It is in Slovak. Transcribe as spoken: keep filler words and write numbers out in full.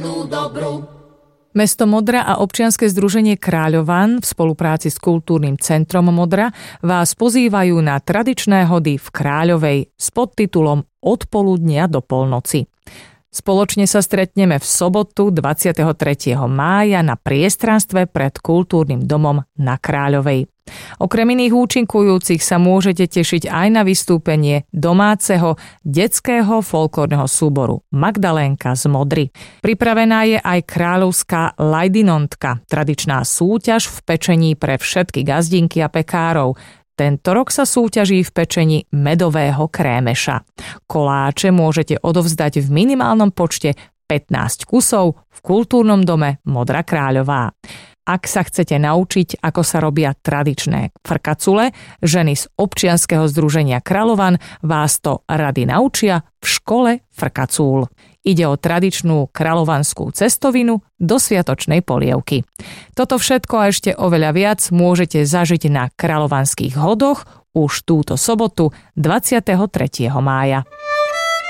Mesto Modra a občianske združenie Kráľovan v spolupráci s Kultúrnym centrom Modra vás pozývajú na tradičné hody v Kráľovej s podtitulom Od poludnia do polnoci. Spoločne sa stretneme v sobotu dvadsiateho tretieho mája na priestranstve pred Kultúrnym domom na Kráľovej. Okrem iných účinkujúcich sa môžete tešiť aj na vystúpenie domáceho detského folklórneho súboru Magdalénka z Modry. Pripravená je aj kráľovská lajdinontka, tradičná súťaž v pečení pre všetky gazdinky a pekárov. Tento rok sa súťaží v pečení medového krémeša. Koláče môžete odovzdať v minimálnom počte pätnásť kusov v Kultúrnom dome Modra Kráľová. Ak sa chcete naučiť, ako sa robia tradičné frkacule, ženy z občianskeho združenia Kráľovan vás to rady naučia v škole frkacúl. Ide o tradičnú kráľovanskú cestovinu do sviatočnej polievky. Toto všetko a ešte oveľa viac môžete zažiť na kráľovanských hodoch už túto sobotu dvadsiateho tretieho mája.